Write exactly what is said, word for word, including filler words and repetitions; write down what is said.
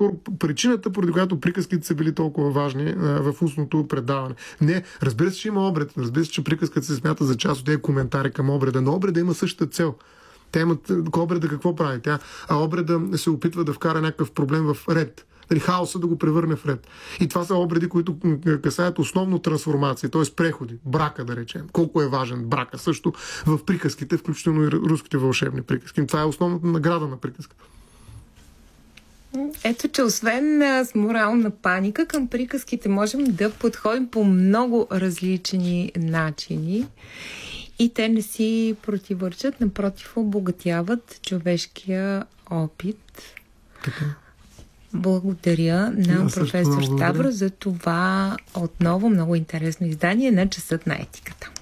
по-скоро причината, поради която приказките са били толкова важни а, в устното предаване. Не, разбира се, че има обред. Разбира се, че приказката се смята за част от тези коментари към обреда, но обреда има същата цел. Те имат обреда какво прави? Тя, а обреда се опитва да вкара някакъв проблем в ред. Дали хаоса да го превърне в ред. И това са обреди, които касаят основно трансформация, т.е. преходи. Брака, да речем. Колко е важен брака също в приказките, включително и руските вълшебни приказки. Това е основната награда на приказката. Ето, че освен с морална паника, към приказките можем да подходим по много различни начини и те не си противоречат, напротив, обогатяват човешкия опит. Така. Благодаря на професор Ставро за това отново много интересно издание на Часът на етиката.